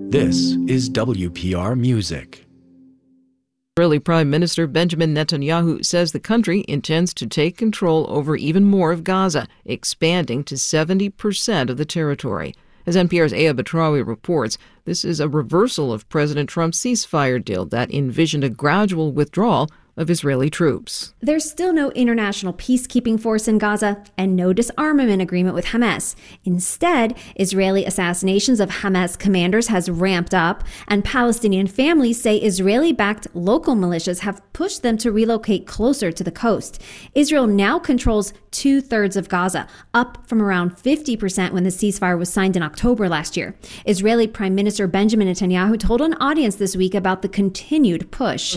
This is WPR Music. Israeli Prime Minister Benjamin Netanyahu says the country intends to take control over even more of Gaza, expanding to 70% of the territory. As NPR's Aya Batrawi reports, this is a reversal of President Trump's ceasefire deal that envisioned a gradual withdrawal of Israeli troops. There's still no international peacekeeping force in Gaza and no disarmament agreement with Hamas. Instead, Israeli assassinations of Hamas commanders has ramped up, and Palestinian families say Israeli-backed local militias have pushed them to relocate closer to the coast. Israel now controls 2/3 of Gaza, up from around 50% when the ceasefire was signed in October last year. Israeli Prime Minister Benjamin Netanyahu told an audience this week about the continued push.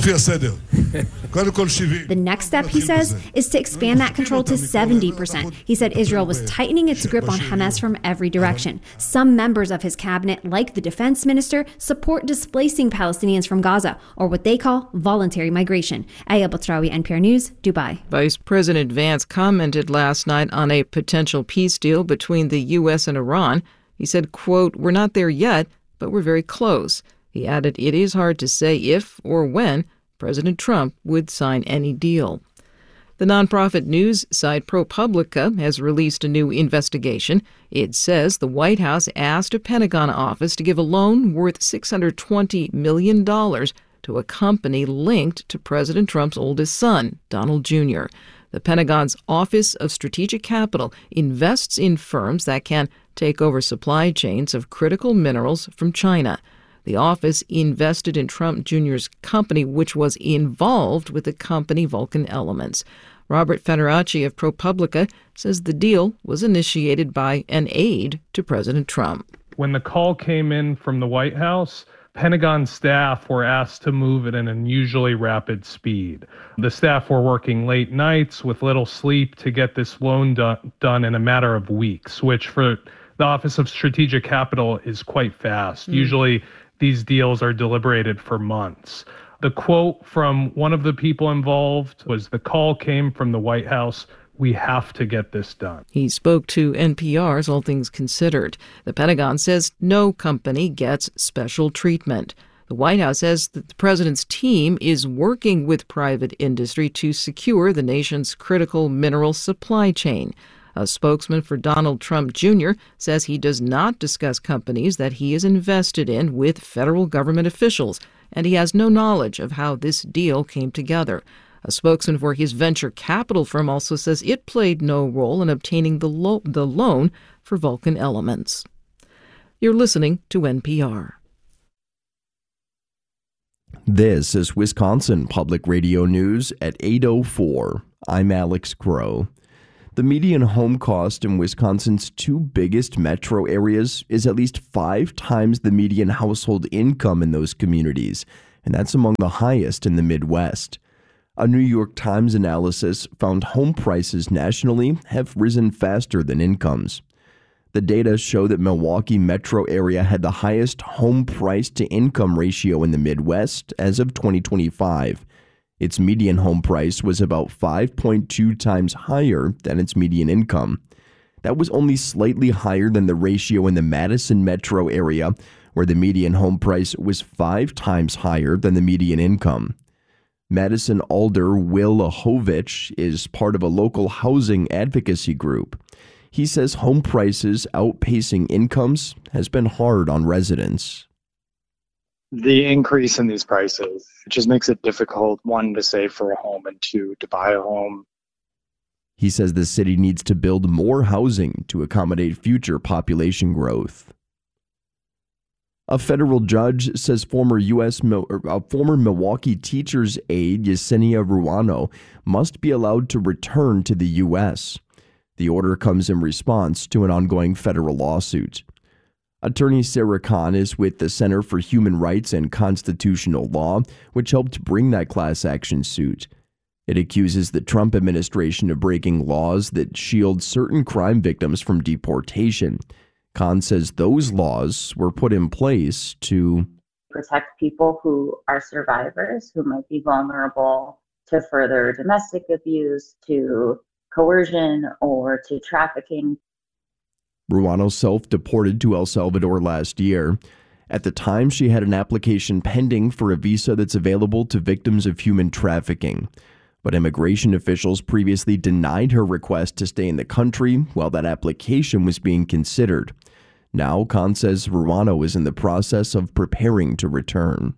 The next step, he says, is to expand that control to 70%. He said Israel was tightening its grip on Hamas from every direction. Some members of his cabinet, like the defense minister, support displacing Palestinians from Gaza, or what they call voluntary migration. Aya Batrawi, NPR News, Dubai. Vice President Vance commented last night on a potential peace deal between the U.S. and Iran. He said, quote, "We're not there yet, but we're very close." He added, "It is hard to say if or when President Trump would sign any deal." The nonprofit news site ProPublica has released a new investigation. It says the White House asked a Pentagon office to give a loan worth $620 million to a company linked to President Trump's oldest son, Donald Jr. The Pentagon's Office of Strategic Capital invests in firms that can take over supply chains of critical minerals from China. The office invested in Trump Jr.'s company, which was involved with the company Vulcan Elements. Robert Federacci of ProPublica says the deal was initiated by an aide to President Trump. When the call came in from the White House, Pentagon staff were asked to move at an unusually rapid speed. The staff were working late nights with little sleep to get this loan done in a matter of weeks, which for the Office of Strategic Capital is quite fast. Usually these deals are deliberated for months. The quote from one of the people involved was, "The call came from the White House. We have to get this done." He spoke to NPR's All Things Considered. The Pentagon says no company gets special treatment. The White House says that the president's team is working with private industry to secure the nation's critical mineral supply chain. A spokesman for Donald Trump Jr. says he does not discuss companies that he is invested in with federal government officials, and he has no knowledge of how this deal came together. A spokesman for his venture capital firm also says it played no role in obtaining the loan for Vulcan Elements. You're listening to NPR. This is Wisconsin Public Radio News at 8:04. I'm Alex Crow. The median home cost in Wisconsin's two biggest metro areas is at least 5 times the median household income in those communities, and that's among the highest in the Midwest. A New York Times analysis found home prices nationally have risen faster than incomes. The data show that Milwaukee metro area had the highest home price to income ratio in the Midwest as of 2025. Its median home price was about 5.2 times higher than its median income. That was only slightly higher than the ratio in the Madison metro area, where the median home price was 5 times higher than the median income. Madison Alder Will Lahovich is part of a local housing advocacy group. He says home prices outpacing incomes has been hard on residents. The increase in these prices just makes it difficult, one, to save for a home, and two, to buy a home. He says the city needs to build more housing to accommodate future population growth. A federal judge says former Milwaukee teacher's aide Yesenia Ruano must be allowed to return to the U.S. The order comes in response to an ongoing federal lawsuit. Attorney Sarah Kahn is with the Center for Human Rights and Constitutional Law, which helped bring that class action suit. It accuses the Trump administration of breaking laws that shield certain crime victims from deportation. Kahn says those laws were put in place to protect people who are survivors, who might be vulnerable to further domestic abuse, to coercion, or to trafficking. Ruano self-deported to El Salvador last year. At the time, she had an application pending for a visa that's available to victims of human trafficking. But immigration officials previously denied her request to stay in the country while that application was being considered. Now, Khan says Ruano is in the process of preparing to return.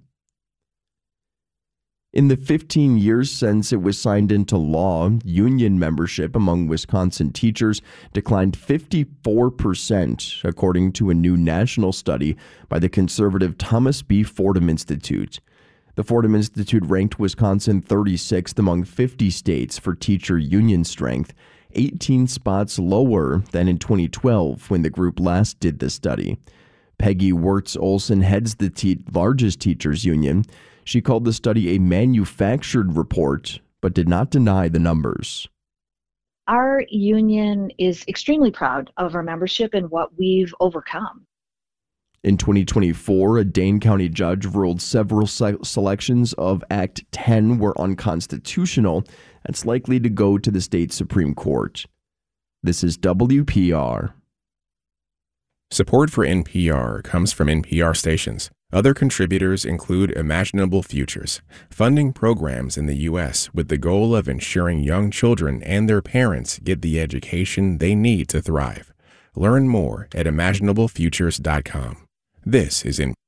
In the 15 years since it was signed into law, union membership among Wisconsin teachers declined 54%, according to a new national study by the conservative Thomas B. Fordham Institute. The Fordham Institute ranked Wisconsin 36th among 50 states for teacher union strength, 18 spots lower than in 2012 when the group last did the study. Peggy Wirtz Olson heads the largest teachers union. She called the study a manufactured report, but did not deny the numbers. Our union is extremely proud of our membership and what we've overcome. In 2024, a Dane County judge ruled several selections of Act 10 were unconstitutional. That's likely to go to the state Supreme Court. This is WPR. Support for NPR comes from NPR stations. Other contributors include Imaginable Futures, funding programs in the U.S. with the goal of ensuring young children and their parents get the education they need to thrive. Learn more at imaginablefutures.com. This is NPR.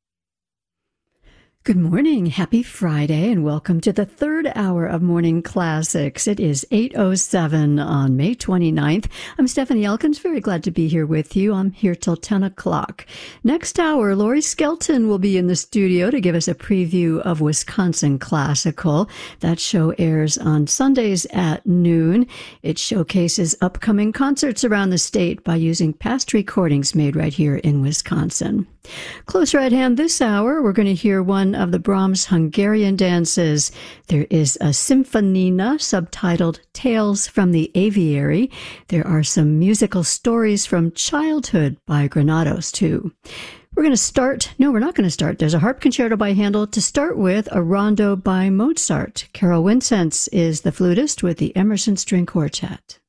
Good morning, happy Friday, and welcome to the third hour of Morning Classics. It is 8:07 on May 29th. I'm Stephanie Elkins, very glad to be here with you. I'm here till 10 o'clock. Next hour, Lori Skelton will be in the studio to give us a preview of Wisconsin Classical. That show airs on Sundays at noon. It showcases upcoming concerts around the state by using past recordings made right here in Wisconsin. Closer at hand this hour, we're going to hear one of the Brahms Hungarian dances. There is a Symphonina subtitled Tales from the Aviary. There are some musical stories from childhood by Granados, too. We're not going to start. There's a harp concerto by Handel to start with, a rondo by Mozart. Carol Wincenz is the flutist with the Emerson String Quartet.